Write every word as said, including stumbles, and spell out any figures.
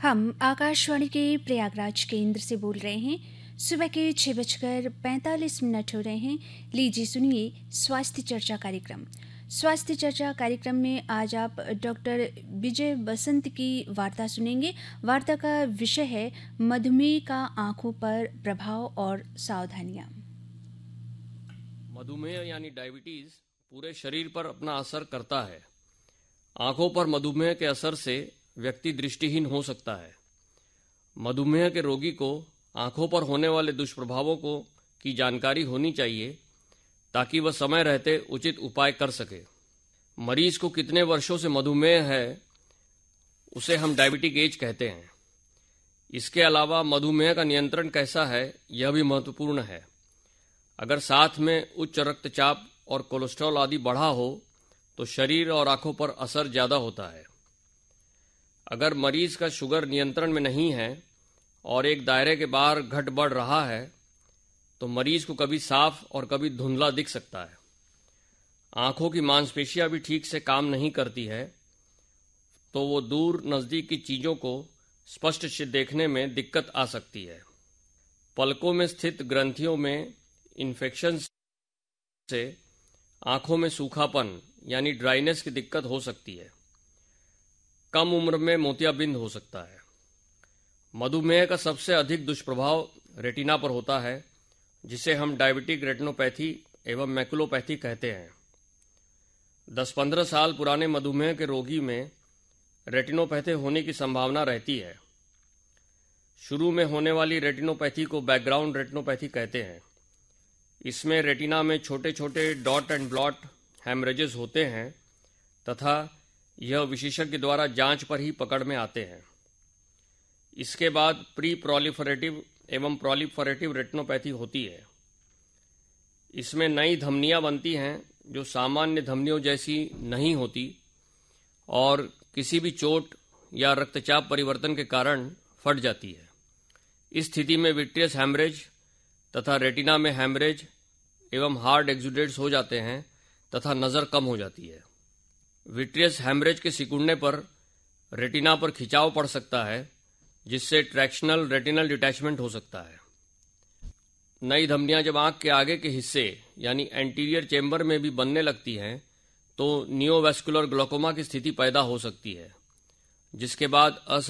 हम आकाशवाणी के प्रयागराज केंद्र से बोल रहे हैं। सुबह के छः बजकर पैंतालीस मिनट हो रहे हैं। लीजिए सुनिए स्वास्थ्य चर्चा कार्यक्रम। स्वास्थ्य चर्चा कार्यक्रम में आज आप डॉक्टर विजय बसंत की वार्ता सुनेंगे। वार्ता का विषय है मधुमेह का आंखों पर प्रभाव और सावधानियां। मधुमेह यानी डायबिटीज पूरे शरीर पर अपना असर करता है। आंखों पर मधुमेह के असर से व्यक्ति दृष्टिहीन हो सकता है। मधुमेह के रोगी को आंखों पर होने वाले दुष्प्रभावों को की जानकारी होनी चाहिए ताकि वह समय रहते उचित उपाय कर सके। मरीज को कितने वर्षों से मधुमेह है उसे हम डायबिटिक एज कहते हैं। इसके अलावा मधुमेह का नियंत्रण कैसा है यह भी महत्वपूर्ण है। अगर साथ में उच्च रक्तचाप और कोलेस्ट्रॉल आदि बढ़ा हो तो शरीर और आंखों पर असर ज़्यादा होता है। अगर मरीज का शुगर नियंत्रण में नहीं है और एक दायरे के बाहर घट बढ़ रहा है तो मरीज को कभी साफ और कभी धुंधला दिख सकता है। आंखों की मांसपेशियां भी ठीक से काम नहीं करती है तो वो दूर नज़दीक की चीज़ों को स्पष्ट से देखने में दिक्कत आ सकती है। पलकों में स्थित ग्रंथियों में इन्फेक्शन से आंखों में सूखापन यानी ड्राइनेस की दिक्कत हो सकती है। कम उम्र में मोतियाबिंद हो सकता है। मधुमेह का सबसे अधिक दुष्प्रभाव रेटिना पर होता है जिसे हम डायबिटिक रेटिनोपैथी एवं मैकुलोपैथी कहते हैं। दस पंद्रह साल पुराने मधुमेह के रोगी में रेटिनोपैथी होने की संभावना रहती है। शुरू में होने वाली रेटिनोपैथी को बैकग्राउंड रेटिनोपैथी कहते हैं। इसमें रेटिना में छोटे छोटे डॉट एंड ब्लॉट हैमरेजेस होते हैं तथा यह विशेषज्ञ द्वारा जांच पर ही पकड़ में आते हैं। इसके बाद प्री प्रोलिफरेटिव एवं प्रोलिफरेटिव रेटिनोपैथी होती है। इसमें नई धमनियां बनती हैं जो सामान्य धमनियों जैसी नहीं होती और किसी भी चोट या रक्तचाप परिवर्तन के कारण फट जाती है। इस स्थिति में विट्रियस हैमरेज तथा रेटिना में हैमरेज एवं हार्ड एक्सुडेट्स हो जाते हैं तथा नज़र कम हो जाती है। विट्रियस हैमरेज के सिकुड़ने पर रेटिना पर खिंचाव पड़ सकता है जिससे ट्रैक्शनल रेटिनल डिटैचमेंट हो सकता है। नई धमनियां जब आंख के आगे के हिस्से यानी एंटीरियर चेंबर में भी बनने लगती हैं तो नियोवैस्कुलर ग्लोकोमा की स्थिति पैदा हो सकती है जिसके बाद